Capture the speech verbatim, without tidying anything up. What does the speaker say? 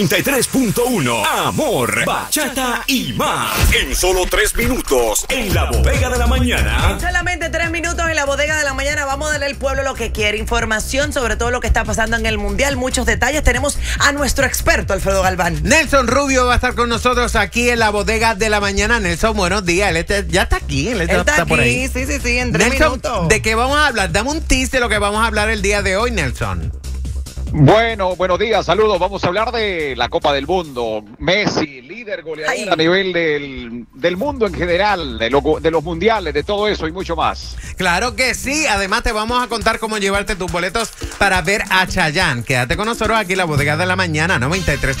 noventa y tres punto uno. Amor, bachata y más. En solo tres minutos, en la bodega de la mañana. En solamente tres minutos en la bodega de la mañana vamos a darle al pueblo lo que quiere. Información sobre todo lo que está pasando en el Mundial. Muchos detalles. Tenemos a nuestro experto, Alfredo Galván. Nelson Rubio va a estar con nosotros aquí en la bodega de la mañana. Nelson, buenos días. Él está, ya está aquí. Él está, Él está, está aquí, por ahí. sí, sí, sí, en tres Nelson, minutos. ¿de qué vamos a hablar? Dame un tease de lo que vamos a hablar el día de hoy, Nelson. Bueno, buenos días, saludos. Vamos a hablar de la Copa del Mundo. Messi, líder goleador Ay. a nivel del, del mundo en general, de, lo, de los mundiales, de todo eso y mucho más. Claro que sí. Además, te vamos a contar cómo llevarte tus boletos para ver a Chayanne. Quédate con nosotros aquí en la bodega de la mañana, noventa y tres.